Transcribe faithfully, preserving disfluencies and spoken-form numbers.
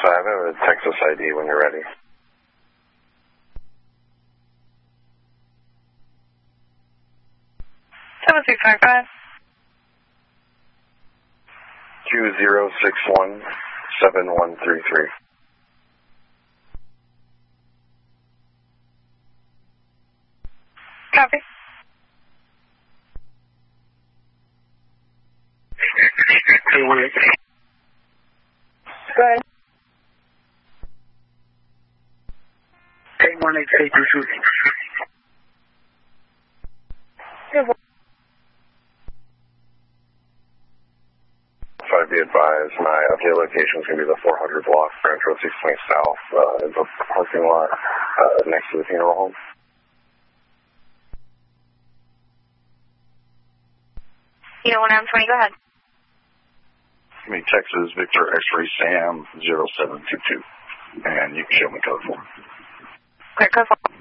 five, I have a Texas I D when you're ready. seven six five five. two zero six one seven one three three. Copy. Hey, one eight. Go ahead. Hey, one eight eight two two. Five, be advised, my update location is going to be the four hundred block, Ranch Road six twenty South, uh, in the parking lot uh, next to the funeral home. You know, one M twenty, go ahead. Give me Texas Victor X-ray Sam zero seven two two, and you can show me code four. Clear, code four.